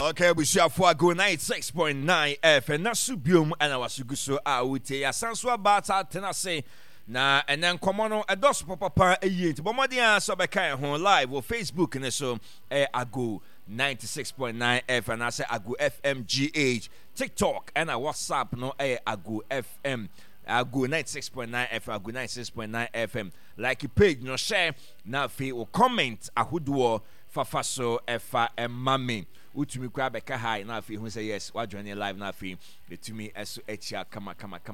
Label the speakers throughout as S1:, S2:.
S1: Okay, we share for go 96.9 FM. Na subium ana wasuguso a wote ya sanso abata tenase na enen komono edos papa eye nti bomodi an so be kan ho live on Facebook ne so ago 96.9 FM na say ago FMGH TikTok and WhatsApp no ago FM ago 96.9 FM ago 96.9 FM like page no share na fe o comment ahodo fafa so efa emame utumi kwa beka high na afi hu say yes wa join live na afi betumi eso echia kama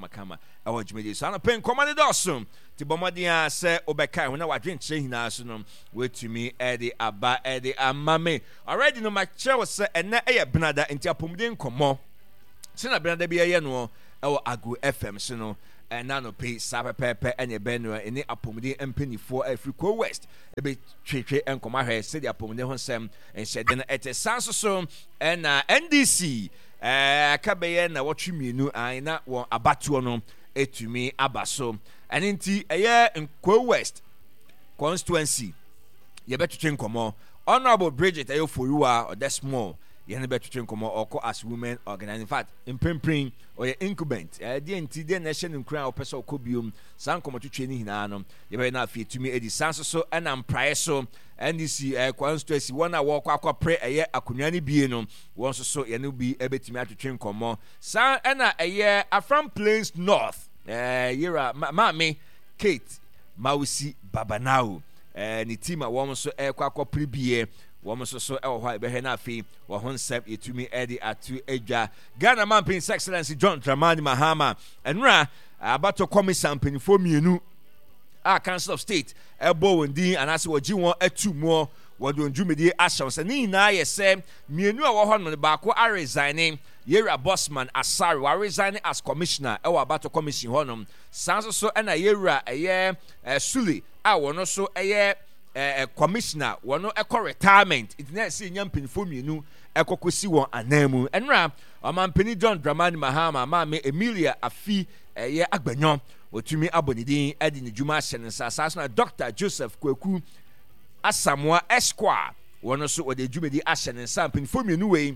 S1: ewo jumedi so na pen command dosum ti bomodi a se obeka hu na wa dwen kire hina so no wetumi ede aba ede amame already no ma kire se ene eye benada enti apomden komo se na benada bi eye no ewo ago FM so no na no pay sapepepe enye benu ene apomden empanifo Africa West ebe twetwe enkoma hwe se di apomden ho nsem enhyede na ete sanso so na NDC akabeye na wotwemienu na won abatuo no etumi abaso enenti eye Nkwo West constituency ye betwetwe nkomo Honorable Bridget Ayoforuwa Odesmo yene betwetwe nkomo oko as women organizing in fact impempring or incumbent DNT the nation nkran opesa okobiom san komo twetwe ni hina no ye be na afie tumi edi sanso so enam prae so NDC constituency one a walk akopre eye akonwa ni bie no won so ye no bi ebetumi atwetwe nkomo san ena eye Afram Plains North yera mame Kate Mausi Babanao ni team a won so akopre bie woman so hwa be na afi wo honsep yetumi edi atu edwa Ghana man Prince Excellency John Dramani Mahama enra abato commission penifo mienu Council of State ebo wondin anase wogi won atu mo wodon dwumedi ahyew se ni na yese mienu a wo ho no ba ko resigning Yera Bossman Asari wa resigning as commissioner e wa abato commission honom sanso so na Yera eye Suli a wono so eye commissioner wono ekọ retirement it na see nyampinfo mienu ekokosi won anamu enra omampani John Dramani Mahama maame Emilia Afi ye agbanyo otumi abonidin edi ne dwuma hyensa saso na Dr. Joseph Kwaku Asamoah Esquire wono so ode dwumedi ahyensa mpinfo mienu we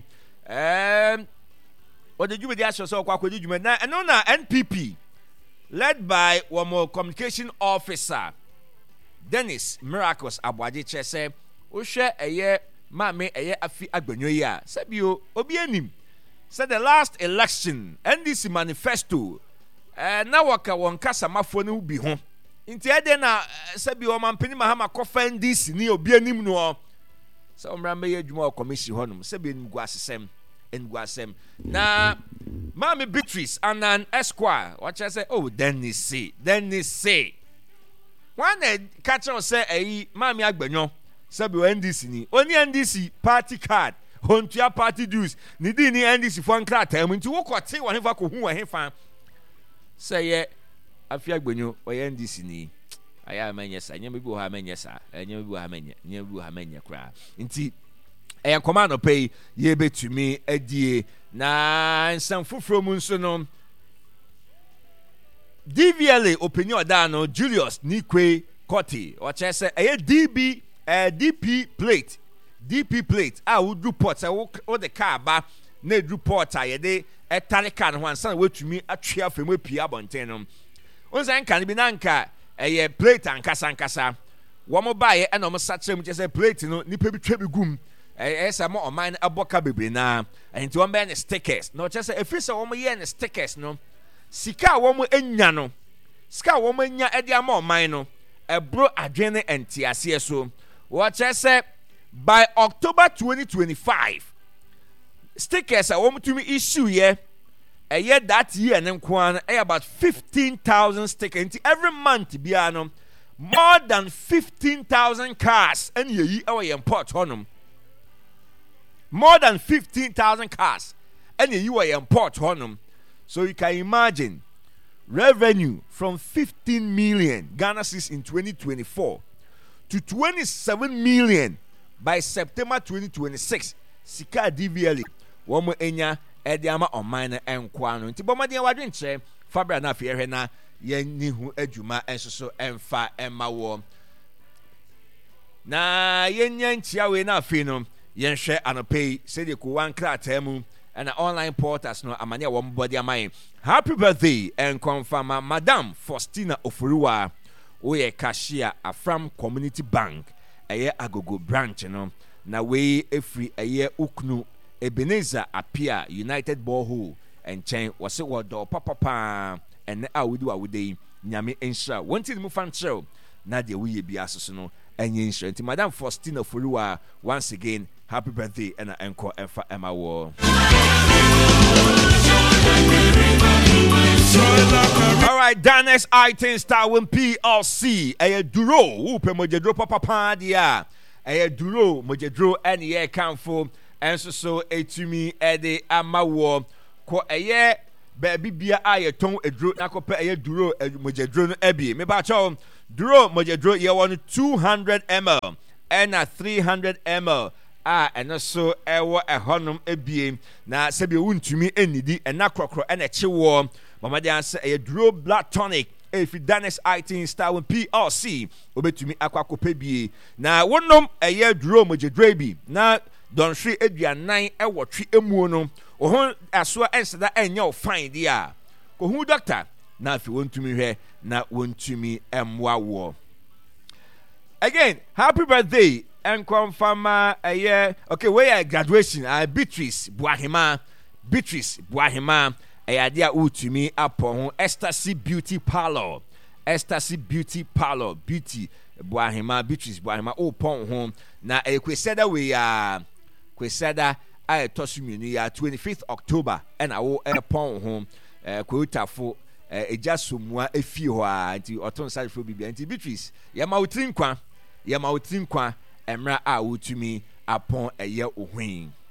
S1: ode dwumedi ahyensa okwakodi dwuma na eno na NPP led by one more communication officer Dennis Miracles Abwaje chese wo hwe eye mame eye Afi agbanyo yi a sabio obi anim said the last election NDC manifesto na waka won kasa mafo ne bi ho nti ede na sabio mampeni Mahama kofa NDC ni obi anim no so omra me adwuma commission honum sabio nim gu asem na mame Beatrice Anan Esquire what say oh Dennis say one catch on say mami agbanyo sabi NDC ni oni NDC party card hontua party dues ni di ni NDC fo nkrata mu nti wo kote wo hefa ko hu wo hefa say ye Afi agbanyo o NDC ni aya amanya sa nyame bi wo ha amanya sa nyame bi wo ha amanya kra nti command no pay ye betumi adie na nsam foforo mu nso no DVLA opinion dano Julius Nikwe Koti or say DP plate would report o the car ba na report ayede etare car no ansa wetumi atwea fam pia bonten on san kan bi nanka plate ankasa wo mo bae e no mo sachem say plate no nipa bi twa bi gum esa mo oman aboka bebre na enti won be ne stickers no say efisa wo mo ye ne stickers no sika wo mo enya no sika wo mo enya ede ama oman no ebro adwene entiase so wo say by October 2025 stickers wo mo tumi issue ye that year nenkwan about 15,000 stickers into every month bia no more than 15,000 cars and ye import honum more than 15,000 cars and ye import honum. So you can imagine revenue from 15 million Ghana cedis in 2024 to 27 million by September 2026. Sika DVLA womo enya ediama online enkwano. Nti bomadi wadwen che Fabra na fe na ye nihu adwuma ensoso emfa emma wo. Na yenya ntia we na afi no yɛnhwɛ anɔpɛ sɛdeɛ kowa nkrataa mu ɛna online portals no amane a wɔn bɔde ama happy birthday and confirm Madam Faustina Oforiwa woyɛ cashier Afram Community Bank ɛyɛ Agogo branch no na wei efiri ɛyɛ Uknu Ebenezer Apia United Borehole nkyɛn wɔse wɔdɔ papa ɛnɛ a wodi wa wodei nyame nhyira wɔnti mu fan kyerɛw na deɛ woyɛ bi asoso no ɛnyɛ nhyira nti Madam Faustina Oforiwa once again happy birthday and encore ɛfa ɛma wɔ. Alright, Danex Item Star Win PLC. Aya Duro, who pe mojedro papa dia. Aya Duro, mojedro and ye canfo. And so etumi ede amawo. Ko aye baby bia aye ton edro nako pe aye Duro mojedro no ebi. Me ba cho Duro mojedro ye won 200 ml and a 300 ml. And so ewo ehonum ebie na sebi wuntumi enidi ena krokro ena chiwo mama de answer e Duro Black Tonic if Danex Item Star Win PLC obetumi akwakope bie na wonom eye Duro mojedro bi na donhwe aduanan ewotwe emuo no ohon aso enseda enye fine dia ko hu doctor na afi wontumi hwe na wontumi emwa wo again happy birthday and confirm a year. Okay, where graduation? Beatrice Buahima, a idea to me upon Ecstasy Beauty Parlor, Beauty Buahima, Beatrice Buahima. Oh, pon home now. A Quesada we are Quesada. I toss you 25th October, and I will pon home. Quota for a just somewhere a few until autumn side for Bibi Beatrice. Yamautin kwa. Emra a wutumi upon a year ohwin.